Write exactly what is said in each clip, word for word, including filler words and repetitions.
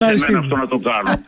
εμένα αυτό να το κάνω.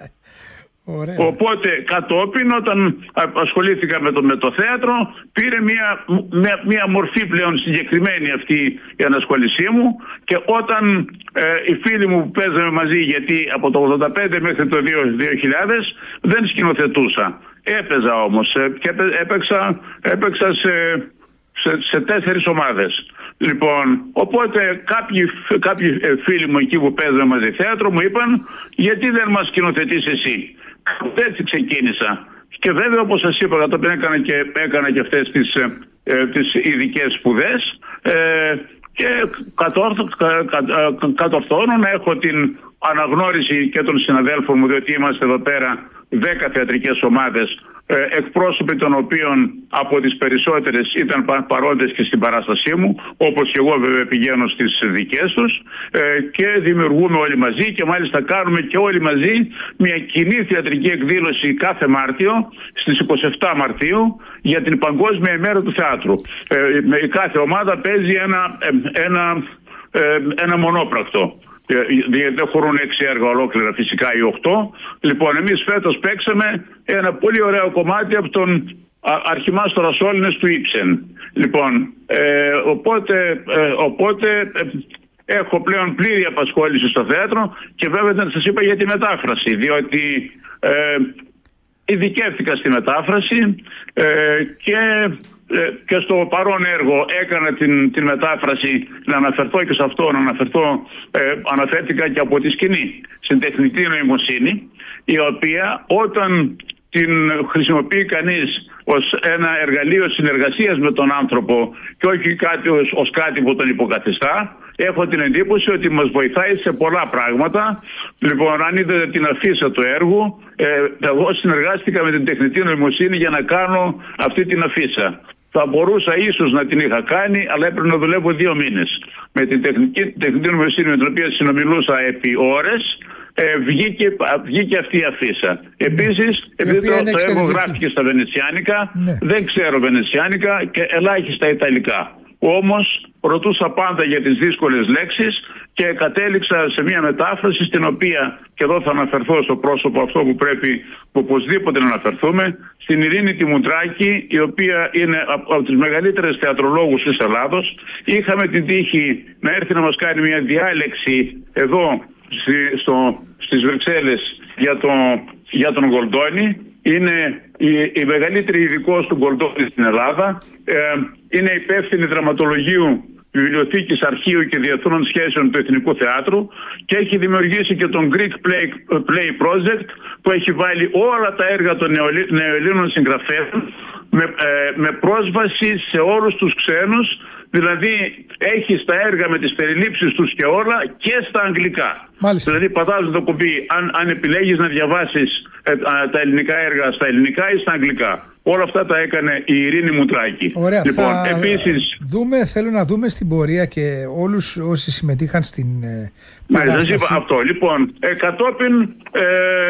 Ωραία. Οπότε κατόπιν, όταν ασχολήθηκα με το, με το θέατρο, πήρε μια, μια, μια μορφή πλέον συγκεκριμένη αυτή η ανασχόλησή μου, και όταν ε, οι φίλοι μου που παίζαμε μαζί, γιατί από το ογδόντα πέντε μέχρι το δύο χιλιάδες δεν σκηνοθετούσα, έπαιζα όμως ε, και έπαιξα, έπαιξα σε, σε, σε τέσσερις ομάδες. Λοιπόν, οπότε κάποιοι, κάποιοι φίλοι μου εκεί που παίζαμε μαζί θέατρο μου είπαν, γιατί δεν μας σκηνοθετείς εσύ? Έτσι ξεκίνησα. Και βέβαια, όπως σας είπα, κατόπιν έκανα και, έκανα και αυτές τις, ε, τις ειδικές σπουδές ε, και κατόρθω, κα, κα, κατορθώνω να έχω την αναγνώριση και των συναδέλφων μου, διότι είμαστε εδώ πέρα δέκα θεατρικές ομάδες, ε, εκπρόσωποι των οποίων από τις περισσότερες ήταν παρόντες και στην παράστασή μου, όπως και εγώ βέβαια πηγαίνω στις δικές τους, ε, και δημιουργούμε όλοι μαζί, και μάλιστα κάνουμε και όλοι μαζί μια κοινή θεατρική εκδήλωση κάθε Μάρτιο, στις είκοσι επτά Μαρτίου, για την Παγκόσμια ημέρα του θεάτρου. Ε, η κάθε ομάδα παίζει ένα, ένα, ένα μονόπρακτο. Δεν χωρούν έξι έργα ολόκληρα, φυσικά, ή οκτώ. Λοιπόν, εμείς φέτος παίξαμε ένα πολύ ωραίο κομμάτι από τον Αρχιμάστορα Σόλυνες του Ήψεν. Λοιπόν, ε, οπότε, ε, οπότε ε, έχω πλέον πλήρη απασχόληση στο θέατρο, και βέβαια δεν σας είπα για τη μετάφραση, διότι ε, ειδικεύτηκα στη μετάφραση ε, και... και στο παρόν έργο έκανα την, την μετάφραση. Να αναφερθώ και σε αυτό, να αναφερθώ, ε, αναφέρθηκα και από τη σκηνή στην τεχνητή νοημοσύνη, η οποία όταν την χρησιμοποιεί κανείς ως ένα εργαλείο συνεργασίας με τον άνθρωπο και όχι κάτι ως, ως κάτι που τον υποκαθιστά, έχω την εντύπωση ότι μας βοηθάει σε πολλά πράγματα. Λοιπόν, αν είδατε την αφίσα του έργου, ε, εγώ συνεργάστηκα με την τεχνητή νοημοσύνη για να κάνω αυτή την αφίσα. Θα μπορούσα ίσως να την είχα κάνει, αλλά έπρεπε να δουλεύω δύο μήνες. Με την τεχνική, τεχνητή νοημοσύνη με την οποία συνομιλούσα επί ώρες, ε, βγήκε, βγήκε αυτή η αφίσα. Επίσης, επειδή το, το έργο γράφτηκε στα βενετσιάνικα, ναι. Δεν ξέρω βενετσιάνικα και ελάχιστα ιταλικά. Όμως ρωτούσα πάντα για τις δύσκολες λέξεις και κατέληξα σε μια μετάφραση, στην οποία, και εδώ θα αναφερθώ στο πρόσωπο αυτό που πρέπει οπωσδήποτε να αναφερθούμε, στην Ειρήνη τη Μουτράκη, η οποία είναι από τις μεγαλύτερες θεατρολόγους της Ελλάδος. Είχαμε την τύχη να έρθει να μας κάνει μια διάλεξη εδώ στο, στις Βρυξέλλες για, το, για τον Γκολντόνι. Είναι η, η μεγαλύτερη ειδικός του Γκολντόνι στην Ελλάδα. Ε, είναι υπεύθυνη δραματολογίου Βιβλιοθήκης, Αρχείου και Διεθνών Σχέσεων του Εθνικού Θεάτρου, και έχει δημιουργήσει και τον Greek Play, Play Project, που έχει βάλει όλα τα έργα των νεοελλήνων συγγραφέων με, ε, με πρόσβαση σε όλους τους ξένους. Δηλαδή έχει στα έργα με τις περιλήψεις τους και όλα και στα αγγλικά. Μάλιστα. Δηλαδή πατάς το κουμπί αν, αν επιλέγεις να διαβάσεις ε, τα ελληνικά έργα στα ελληνικά ή στα αγγλικά. Όλα αυτά τα έκανε η Ειρήνη Μουτράκη. Ωραία, λοιπόν, θα επίσης, δούμε, θέλω να δούμε στην πορεία και όλους όσοι συμμετείχαν στην ε, παράσταση. Ναι, είπα αυτό. Λοιπόν, ε, κατόπιν ε,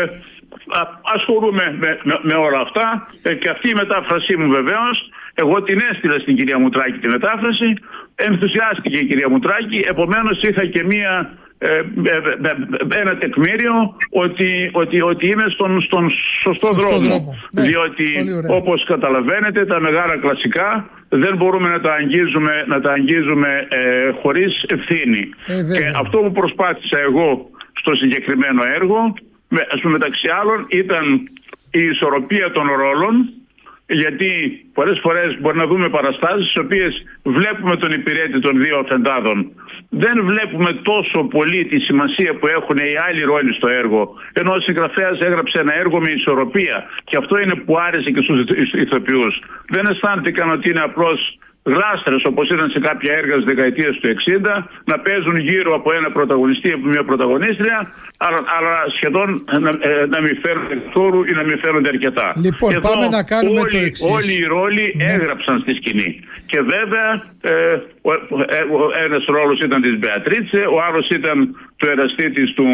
ασχολούμαι με, με, με όλα αυτά, ε, και αυτή η μετάφρασή μου βεβαίως, εγώ την έστειλα στην κυρία Μουτράκη τη μετάφραση, ενθουσιάστηκε η κυρία Μουτράκη, επομένως είχα και μία, ε, ε, ε, ένα τεκμήριο ότι, ότι, ότι είμαι στον, στον σωστό, σωστό δρόμο. δρόμο. Ναι, διότι όπως καταλαβαίνετε τα μεγάλα κλασικά δεν μπορούμε να τα αγγίζουμε, να τα αγγίζουμε ε, χωρίς ευθύνη. Ε, και αυτό που προσπάθησα εγώ στο συγκεκριμένο έργο, με, ας πούμε, μεταξύ άλλων, ήταν η ισορροπία των ρόλων. Γιατί πολλές φορές μπορεί να δούμε παραστάσεις στις οποίες βλέπουμε τον υπηρέτη των δύο αφεντάδων. Δεν βλέπουμε τόσο πολύ τη σημασία που έχουν οι άλλοι ρόλοι στο έργο. Ενώ ο συγγραφέας έγραψε ένα έργο με ισορροπία. Και αυτό είναι που άρεσε και στους ηθοποιούς. Δεν αισθάνθηκαν ότι είναι απλώς γλάστρες, όπως ήταν σε κάποια έργα στις δεκαετίες του εξήντα, να παίζουν γύρω από ένα πρωταγωνιστή, από μια πρωταγωνίστρια, αλλά, αλλά σχεδόν να, ε, να μην φέρονται καθόλου ή να μην φέρονται αρκετά. Λοιπόν, εδώ πάμε να κάνουμε όλοι, το εξής. Όλοι οι ρόλοι ναι. έγραψαν στη σκηνή. Και βέβαια ε, ο, ε, ο ένας ρόλος ήταν της Μπεατρίτσε, ο άλλος ήταν του εραστή της του,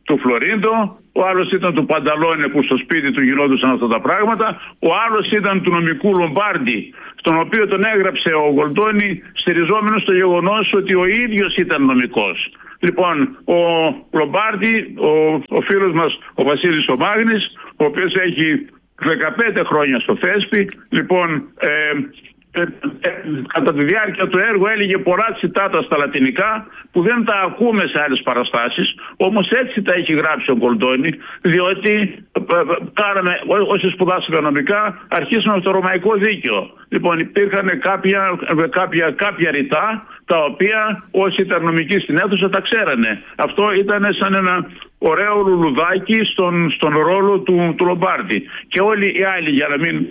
του Φλωρίντο, ο άλλος ήταν του Πανταλόνε που στο σπίτι του γινόντουσαν αυτά τα πράγματα, ο άλλος ήταν του νομικού Λομπάρντι, στον οποίο τον έγραψε ο Γκολντόνι στηριζόμενος στο γεγονός ότι ο ίδιος ήταν νομικός. Λοιπόν, ο Λομπάρντι, ο, ο φίλος μας ο Βασίλης ο Μάγνης, ο οποίος έχει δεκαπέντε χρόνια στο Θέσπι, λοιπόν, ε, Ε, ε, κατά τη διάρκεια του έργου έλεγε πολλά τσιτάτα στα λατινικά που δεν τα ακούμε σε άλλες παραστάσεις, όμως έτσι τα έχει γράψει ο Γκολντόνι, διότι ε, ε, κάναμε, όσοι σπουδάσαμε νομικά, αρχίσαμε από το ρωμαϊκό δίκαιο. Λοιπόν, υπήρχαν κάποια, κάποια, κάποια ρητά τα οποία όσοι ήταν νομικοί στην αίθουσα τα ξέρανε. Αυτό ήταν σαν ένα ωραίο λουλουδάκι στον, στον ρόλο του, του Λομπάρντι. Και όλοι οι άλλοι, για να μην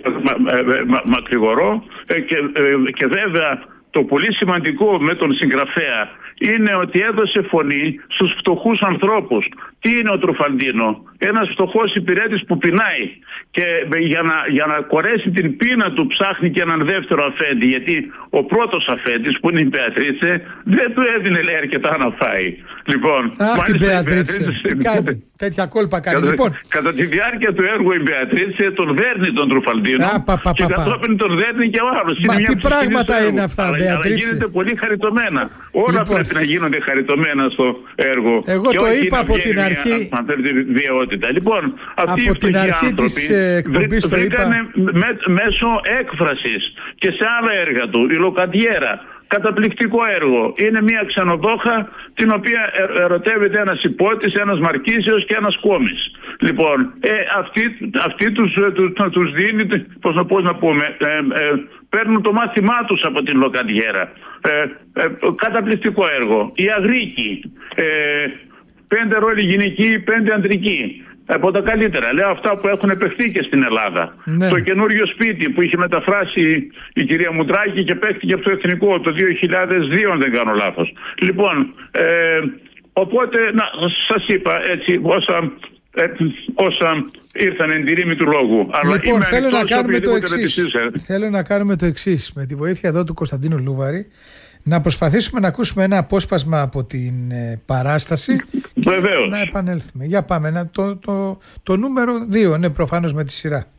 μακρηγορώ, ε, και, ε, και βέβαια το πολύ σημαντικό με τον συγγραφέα είναι ότι έδωσε φωνή στους φτωχούς ανθρώπους. Τι είναι ο Τρουφαλντίνο? Ένας φτωχός υπηρέτης που πεινάει και για να, για να κορέσει την πείνα του ψάχνει και έναν δεύτερο αφέντη, γιατί ο πρώτος αφέντης που είναι η Μπεατρίτσε δεν του έδινε, λέει, αρκετά να φάει. Λοιπόν, αχ, την Μπεατρίτσε, τι κάνει, τέτοια κόλπα κάνει. Κατά, λοιπόν. κατά τη διάρκεια του έργου η Μπεατρίτσε τον δέρνει τον Τρουφαλντίνο Α, πα, πα, και πα, κατόπιν τον δέρνει και ο άλλος. Μα είναι τι πράγματα είναι αυτά, αλλά, Μπεατρίτσε? αλλά γίνεται πολύ χαριτωμένα. Όλα λοιπόν, πρέπει να γίνονται χαριτωμένα στο έργο. Εγώ το είπα από την αρχή. Μια, αν θέλετε, βιαιότητα. Λοιπόν, αυτοί από την αρχή της εκπομπής το είπα. Με, μέσω έκφρασης και σε άλλα έργα του, η Λοκαντιέρα, καταπληκτικό έργο. Είναι μια ξενοδόχα την οποία ερωτεύεται ένας υπότης, ένας Μαρκίσιος και ένας Κόμης. Λοιπόν, ε, αυτή, αυτή τους, τους, τους δίνει, πώς να, πώς να πούμε, ε, ε, παίρνουν το μάθημά τους από την Λοκαντιέρα. Ε, ε, καταπληκτικό έργο. Η Αγρίκη, ε, πέντε ρόλοι γυναικοί, πέντε αντρικοί. Από τα καλύτερα. Λέω αυτά που έχουν επεχθεί και στην Ελλάδα. Ναι. Το καινούριο σπίτι που είχε μεταφράσει η κυρία Μουτράκη και παίχτηκε από το Εθνικό το δύο χιλιάδες δύο, αν δεν κάνω λάθος. Λοιπόν, ε, οπότε, να, σας είπα έτσι όσα, ε, όσα ήρθαν εν τη ρήμη του λόγου. Αλλά λοιπόν, θέλω να, κάνουμε το εξής. θέλω να κάνουμε το εξής. Με τη βοήθεια εδώ του Κωνσταντίνου Λούβαρη, να προσπαθήσουμε να ακούσουμε ένα απόσπασμα από την ε, παράσταση και να επανέλθουμε. Για πάμε. Να, το, το, το νούμερο δύο, ναι, προφανώς με τη σειρά.